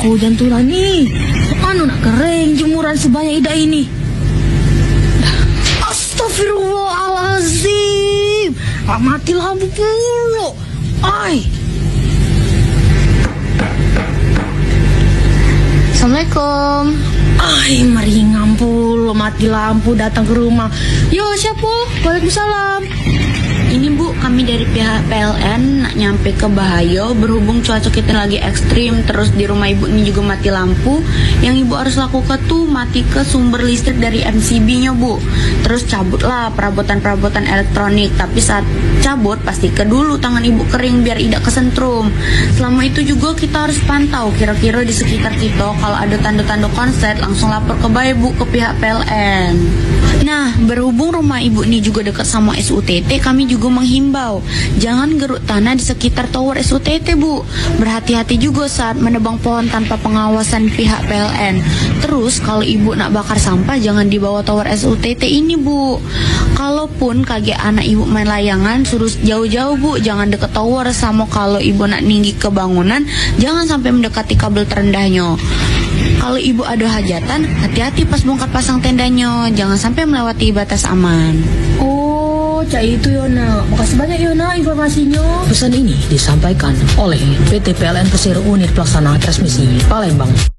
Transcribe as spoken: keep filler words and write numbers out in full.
hujan turun nih. Anu nak kering jemuran sebanyak ida ini. Astagfirullahaladzim. Ah, mati lampu pula. Ay. Assalamualaikum. Ay, meringan pula mati lampu datang ke rumah. Yo, siapa? Waalaikumsalam. Ini Bu, kami dari pihak P L N nak nyampe ke Bahayo. Berhubung cuaca kita lagi ekstrim, terus di rumah Ibu ini juga mati lampu. Yang Ibu harus lakukan tuh mati ke sumber listrik dari M C B-nya Bu. Terus cabutlah perabotan-perabotan elektronik. Tapi saat cabut pastikan dulu tangan Ibu kering biar tidak kesentrum. Selama itu juga kita harus pantau kira-kira di sekitar kita. Kalau ada tanda-tanda konslet langsung lapor ke Bahayo Bu, ke pihak P L N. Nah, berhubung rumah Ibu ini juga dekat sama S U T T, kami juga menghimbau jangan geruk tanah di sekitar tower S U T T Bu. Berhati-hati juga saat menebang pohon tanpa pengawasan pihak P L N. Terus kalau Ibu nak bakar sampah jangan di bawah tower S U T T ini Bu. Kalaupun kaget anak Ibu main layangan suruh jauh-jauh Bu, jangan deket tower. Sama kalau Ibu nak tinggi ke bangunan jangan sampai mendekati kabel terendahnya. Kalau Ibu ada hajatan, hati-hati pas bongkar pasang tendanya, jangan sampai melewati batas aman. Oh, cak itu Yona. Makasih banyak Yona informasinya. Pesan ini disampaikan oleh P T P L N Persero Unit Pelaksana Transmisi Palembang.